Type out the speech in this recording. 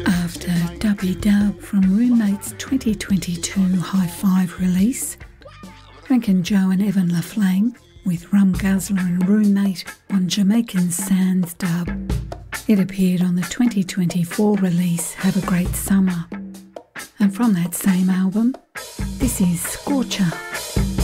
After Dubby Dub from Roommate's 2022 High Five release, Frank and Joe and Evan LaFlame with Rum Guzzler and Roommate on Jamaican Sands dub. It appeared on the 2024 release Have a Great Summer. And from that same album, this is Scorcher.